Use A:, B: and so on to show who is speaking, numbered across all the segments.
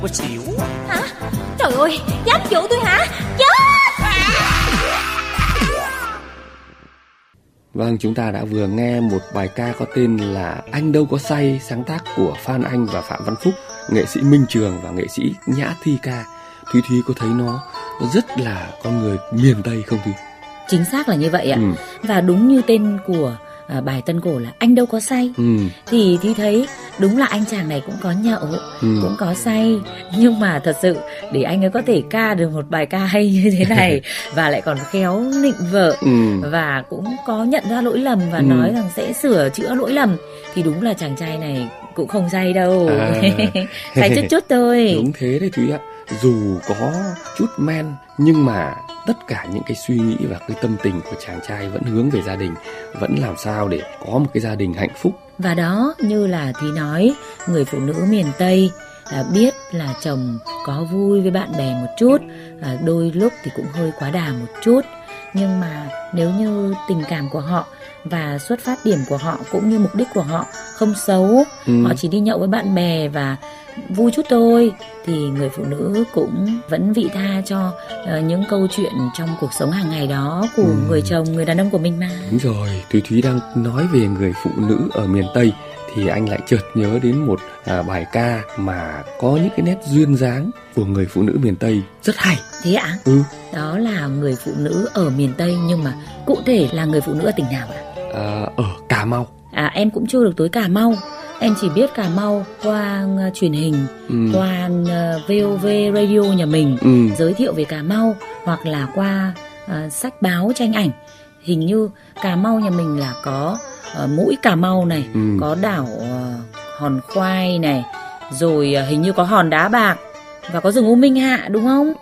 A: Tôi xỉu.
B: Hả? Trời ơi, dám dụ tôi hả? Chết!
C: Vâng, chúng ta đã vừa nghe một bài ca có tên là Anh Đâu Có Say, sáng tác của Phan Anh và Phạm Văn Phúc, nghệ sĩ Minh Trường và nghệ sĩ Nhã Thi Ca. Thúy Thúy có thấy nó rất là con người miền Tây không Thúy?
B: Chính xác là như vậy ạ. Và đúng như tên của bài tân cổ là Anh Đâu Có Say. Thì Thúy thấy đúng là anh chàng này cũng có nhậu, cũng có say. Nhưng mà thật sự để anh ấy có thể ca được một bài ca hay như thế này và lại còn khéo nịnh vợ và cũng có nhận ra lỗi lầm và nói rằng sẽ sửa chữa lỗi lầm, thì đúng là chàng trai này cũng không say đâu. Say chút thôi.
C: Đúng thế đấy Thúy ạ. Dù có chút men nhưng mà tất cả những cái suy nghĩ và cái tâm tình của chàng trai vẫn hướng về gia đình, vẫn làm sao để có một cái gia đình hạnh phúc.
B: Và đó, như là Thúy nói, người phụ nữ miền Tây biết là chồng có vui với bạn bè một chút, đôi lúc thì cũng hơi quá đà một chút. Nhưng mà nếu như tình cảm của họ và xuất phát điểm của họ cũng như mục đích của họ không xấu, họ chỉ đi nhậu với bạn bè và vui chút thôi, thì người phụ nữ cũng vẫn vị tha cho những câu chuyện trong cuộc sống hàng ngày đó của người chồng, người đàn ông của mình mà.
C: Đúng rồi, Thúy đang nói về người phụ nữ ở miền Tây thì anh lại chợt nhớ đến một bài ca mà có những cái nét duyên dáng của người phụ nữ miền Tây rất hay.
B: Thế ạ? Đó là người phụ nữ ở miền Tây, nhưng mà cụ thể là người phụ nữ ở tỉnh nào ạ?
C: Ở Cà Mau.
B: Em cũng chưa được tới Cà Mau. Em chỉ biết Cà Mau qua truyền hình, qua VOV Radio nhà mình giới thiệu về Cà Mau, hoặc là qua sách báo tranh ảnh. Hình như Cà Mau nhà mình là có mũi Cà Mau này, có đảo Hòn Khoai này, rồi hình như có hòn Đá Bạc và có rừng U Minh Hạ, đúng không?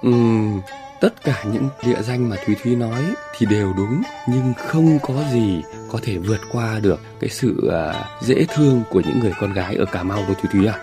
C: Tất cả những địa danh mà Thúy nói thì đều đúng, nhưng không có gì có thể vượt qua được cái sự dễ thương của những người con gái ở Cà Mau của Thúy à.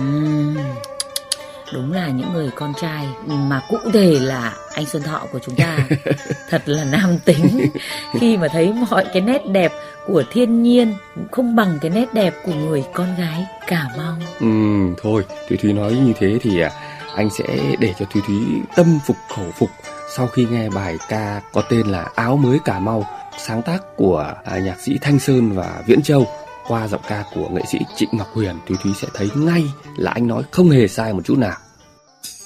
B: Đúng là những người con trai, mà cụ thể là anh Xuân Thọ của chúng ta thật là nam tính khi mà thấy mọi cái nét đẹp của thiên nhiên không bằng cái nét đẹp của người con gái Cà Mau.
C: Thôi, Thúy nói như thế thì anh sẽ để cho Thúy tâm phục khẩu phục sau khi nghe bài ca có tên là Áo Mới Cà Mau, sáng tác của nhạc sĩ Thanh Sơn và Viễn Châu qua giọng ca của nghệ sĩ Trịnh Ngọc Huyền. Thúy sẽ thấy ngay là anh nói không hề sai một chút nào.